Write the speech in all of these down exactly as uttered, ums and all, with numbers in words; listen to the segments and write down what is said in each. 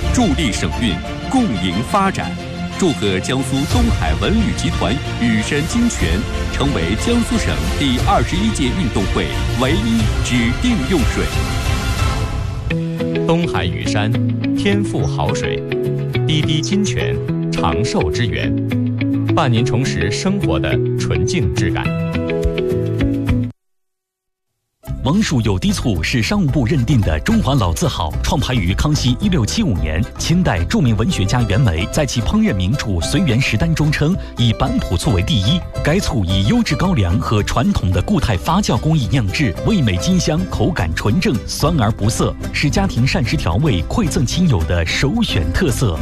助力省运，共赢发展。祝贺江苏东海文旅集团雨山金泉成为江苏省第二十一届运动会唯一指定用水。 东海雨山，天赋好水，滴滴金泉，长寿之源，伴您重拾生活的纯净质感。 王蜀有机醋是商务部认定的中华老字号，创排于康熙一六七五年。清代著名文学家袁枚在其烹饪名著《随园食单》中称，以板浦醋为第一。该醋以优质高粱和传统的固态发酵工艺酿制，味美金香，口感纯正，酸而不涩，是家庭膳食调味馈赠亲友的首选特色。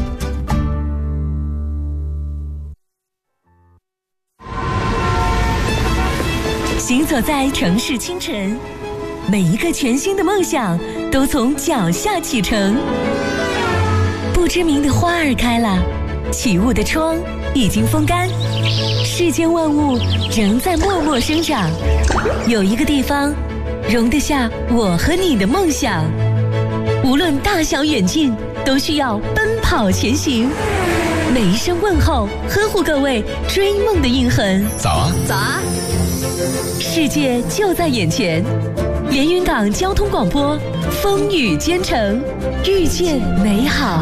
行走在城市清晨，每一个全新的梦想都从脚下启程。不知名的花儿开了，起雾的窗已经风干，世间万物仍在默默生长。有一个地方容得下我和你的梦想，无论大小远近，都需要奔跑前行。每一声问候，呵护各位追梦的印痕。 早啊， 早啊！世界就在眼前，连云港交通广播，风雨兼程，遇见美好。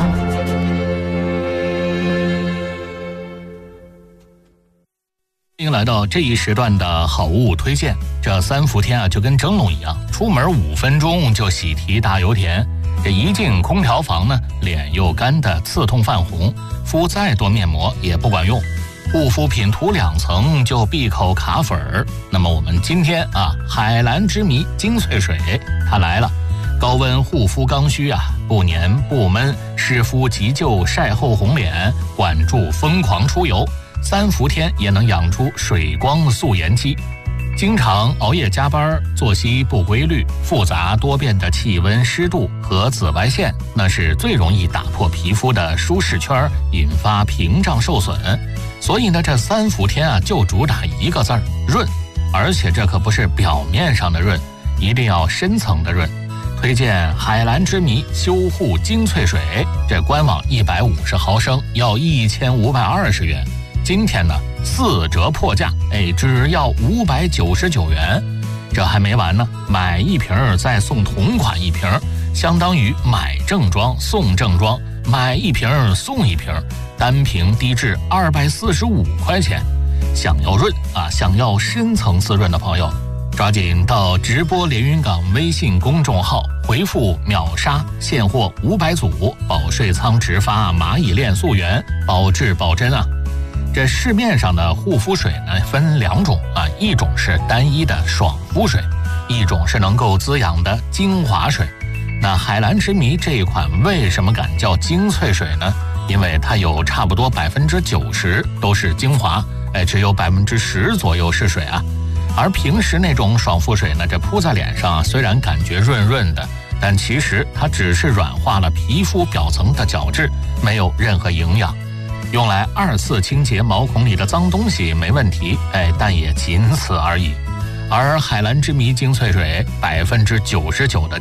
欢迎来到这一时段的好物推荐。这三伏天啊，就跟蒸笼一样，出门五分钟就喜提大油田。这一进空调房呢，脸又干得刺痛泛红，敷再多面膜也不管用。护肤品涂两层就闭口卡粉儿。那么我们今天啊，海蓝之谜精粹水它来了。高温护肤刚需啊，不黏不闷，湿敷急救晒后红脸，管住疯狂出油，三伏天也能养出水光素颜肌。经常熬夜加班，作息不规律，复杂多变的气温、湿度和紫外线，那是最容易打破皮肤的舒适圈，引发屏障受损。所以呢，这三伏天啊，就主打一个字儿润，而且这可不是表面上的润，一定要深层的润。推荐海蓝之谜修护精粹水，这官网一百五十毫升要一千五百二十元。今天呢，四折破价，哎，只要五百九十九元。这还没完呢，买一瓶再送同款一瓶，相当于买正装送正装，买一瓶送一瓶，单瓶低至二百四十五块钱。想要润啊，想要深层次润的朋友，抓紧到直播连云港微信公众号回复秒杀，现货五百组，保税仓直发蚂蚁链溯源，保质保真啊。这市面上的护肤水呢，分两种啊，一种是单一的爽肤水，一种是能够滋养的精华水。那海蓝之谜这一款为什么敢叫精粹水呢？因为它有差不多百分之九十都是精华，哎，只有百分之十左右是水啊。而平时那种爽肤水呢，这铺在脸上啊，虽然感觉润润的，但其实它只是软化了皮肤表层的角质，没有任何营养。用来二次清洁毛孔里的脏东西没问题，哎，但也仅此而已。而海蓝之谜精粹水百分之九十九的